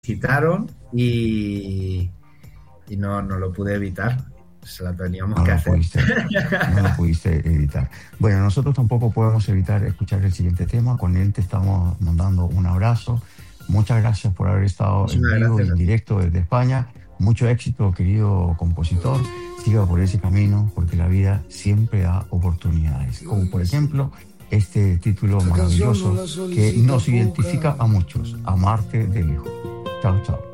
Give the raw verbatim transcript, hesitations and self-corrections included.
citaron y, y no, no lo pude evitar. Se la teníamos no que lo hacer. Pudiste, no lo pudiste evitar. Bueno, nosotros tampoco podemos evitar escuchar el siguiente tema. Con él te estamos mandando un abrazo. Muchas gracias por haber estado en Muchísimas vivo y gracias en a ti. directo desde España. Mucho éxito, querido compositor. Siga por ese camino porque la vida siempre da oportunidades. Como por ejemplo este título maravilloso que nos identifica a muchos, Amarte de lejos. Chao, chao.